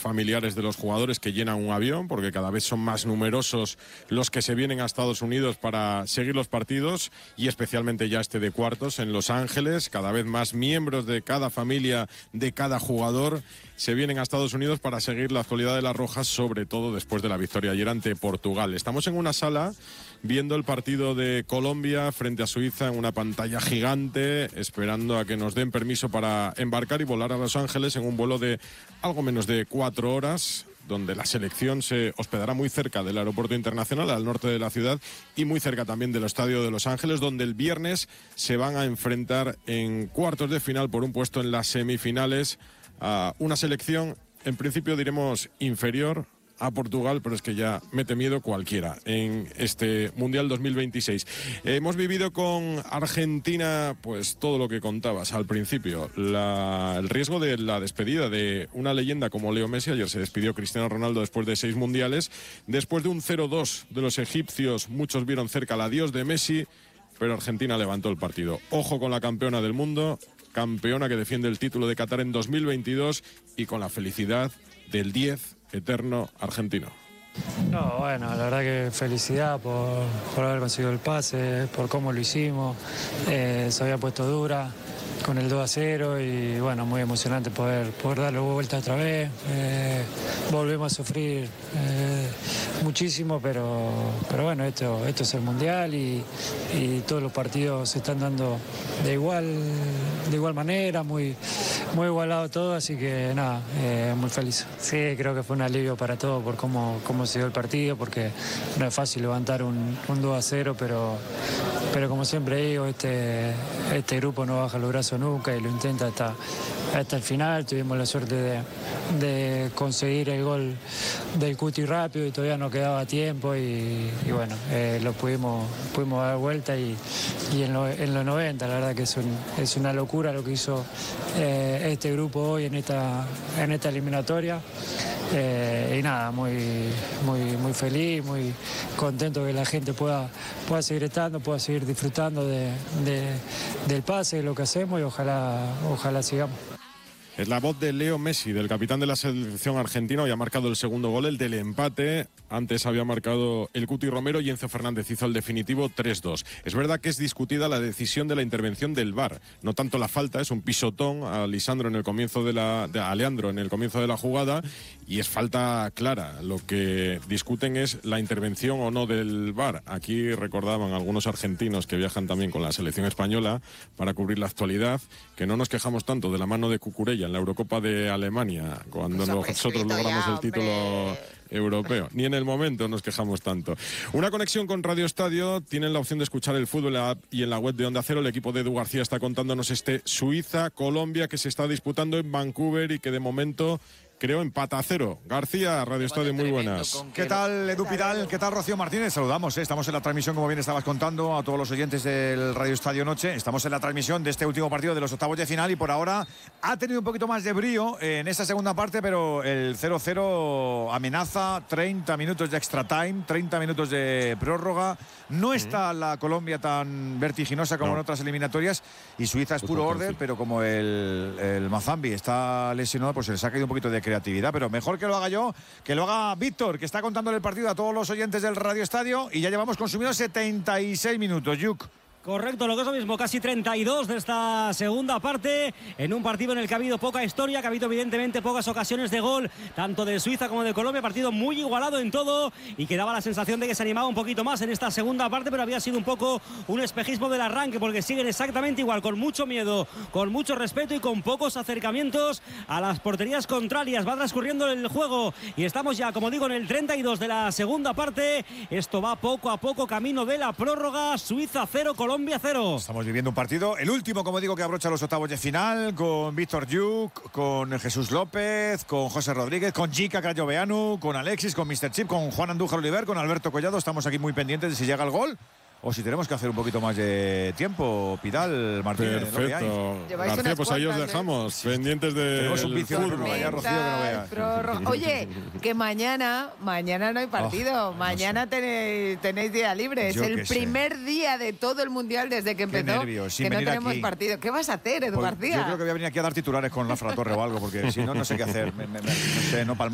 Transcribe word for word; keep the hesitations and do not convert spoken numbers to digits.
familiares de los jugadores que llenan un avión, porque cada vez son más numerosos los que se vienen a Estados Unidos para seguir los partidos, y especialmente ya este de cuartos en Los Ángeles. Cada vez más miembros de cada familia, de cada jugador, se vienen a Estados Unidos para seguir la actualidad de las Rojas, sobre todo después de la victoria ayer ante Portugal. Estamos en una sala viendo el partido de Colombia frente a Suiza en una pantalla gigante, esperando a que nos den permiso para embarcar y volar a Los Ángeles en un vuelo de algo menos de cuatro horas, donde la selección se hospedará muy cerca del aeropuerto internacional, al norte de la ciudad, y muy cerca también del estadio de Los Ángeles, donde el viernes se van a enfrentar en cuartos de final por un puesto en las semifinales a una selección, en principio diremos inferior a Portugal, pero es que ya mete miedo cualquiera en este Mundial dos mil veintiséis. Eh, hemos vivido con Argentina pues todo lo que contabas al principio, la, el riesgo de la despedida de una leyenda como Leo Messi. Ayer se despidió Cristiano Ronaldo después de seis mundiales, después de un cero dos de los egipcios. Muchos vieron cerca el adiós de Messi, pero Argentina levantó el partido. Ojo con la campeona del mundo, campeona que defiende el título de Qatar en dos mil veintidós, y con la felicidad del diez eterno argentino. No, bueno, la verdad que felicidad por, por haber conseguido el pase, por cómo lo hicimos. Eh, se había puesto dura con el dos a cero y bueno, muy emocionante poder, poder darle vuelta otra vez. Eh, volvemos a sufrir eh, muchísimo, pero, pero bueno, esto, esto es el Mundial y, y todos los partidos se están dando de igual, de igual manera, muy, muy igualado todo, así que nada, eh, muy feliz. Sí, creo que fue un alivio para todos por cómo, cómo se dio el partido, porque no es fácil levantar un, un dos a cero, pero, pero como siempre digo, este, este grupo no baja los brazos nunca y lo intenta hasta, hasta el final. Tuvimos la suerte de, de conseguir el gol del Cuti rápido y todavía no quedaba tiempo y, y bueno, eh, lo pudimos, pudimos dar vuelta y, y en, lo, en los noventa, la verdad que es, un, es una locura lo que hizo eh, este grupo hoy en esta, en esta eliminatoria. Eh, y nada, muy, muy, muy feliz, muy contento que la gente pueda, pueda seguir estando, pueda seguir disfrutando de, de, del pase, de lo que hacemos, y ojalá, ojalá sigamos. Es la voz de Leo Messi, del capitán de la selección argentina. Había marcado el segundo gol, el del empate. Antes había marcado el Cuti Romero y Enzo Fernández hizo el definitivo tres dos. Es verdad que es discutida la decisión de la intervención del V A R. No tanto la falta, es un pisotón a Lisandro en el comienzo de la... De, a Leandro en el comienzo de la jugada, y es falta clara. Lo que discuten es la intervención o no del V A R. Aquí recordaban algunos argentinos que viajan también con la selección española para cubrir la actualidad, que no nos quejamos tanto de la mano de Cucurella en la Eurocopa de Alemania, cuando nosotros logramos el título europeo. Ni en el momento nos quejamos tanto. Una conexión con Radio Estadio. Tienen la opción de escuchar el fútbol en la app y en la web de Onda Cero. El equipo de Edu García está contándonos este Suiza-Colombia que se está disputando en Vancouver y que de momento, creo, empata a cero. García, Radio Estadio, muy buenas. ¿Qué tal, Edu Pidal? ¿Qué tal, Rocío Martínez? Saludamos, ¿eh? Estamos en la transmisión, como bien estabas contando, a todos los oyentes del Radio Estadio Noche. Estamos en la transmisión de este último partido de los octavos de final y por ahora ha tenido un poquito más de brío en esta segunda parte, pero el cero cero amenaza. Treinta minutos de extra time, treinta minutos de prórroga. No está la Colombia tan vertiginosa como no. en otras eliminatorias, y Suiza es puro orden, pero como el, el Mazambi está lesionado, pues se les ha caído un poquito de creatividad, pero mejor que lo haga yo, que lo haga Víctor, que está contándole el partido a todos los oyentes del Radio Estadio, y ya llevamos consumidos setenta y seis minutos. Yuk. Correcto, lo que es lo mismo, casi treinta y dos de esta segunda parte, en un partido en el que ha habido poca historia, que ha habido evidentemente pocas ocasiones de gol, tanto de Suiza como de Colombia, partido muy igualado en todo y que daba la sensación de que se animaba un poquito más en esta segunda parte, pero había sido un poco un espejismo del arranque, porque siguen exactamente igual, con mucho miedo, con mucho respeto y con pocos acercamientos a las porterías contrarias. Va transcurriendo el juego y estamos ya, como digo, en el treinta y dos de la segunda parte. Esto va poco a poco camino de la prórroga. Suiza cero, Colombia Colombia cero. Estamos viviendo un partido, el último, como digo, que abrocha los octavos de final, con Víctor Yuk, con Jesús López, con José Rodríguez, con Jica Crayoveanu, con Alexis, con mister Chip, con Juan Andújar Oliver, con Alberto Collado. Estamos aquí muy pendientes de si llega el gol o si tenemos que hacer un poquito más de tiempo. Pidal, Martínez. Perfecto. García, pues ahí os dejamos, sí, pendientes de tenemos un vicio fútbol. Vaya, Rocío, que no veas. Prórroga. Oye, que mañana, mañana no hay partido. Oh, mañana no sé. tenéis, tenéis día libre. Es Yo el primer sé. día de todo el Mundial desde que empezó. Qué nervios, que no tenemos aquí. partido. ¿Qué vas a hacer, Edu pues García? Yo creo que voy a venir aquí a dar titulares con la Torre o algo, porque si no, no sé qué hacer. Me, me, me, no sé, no palmo.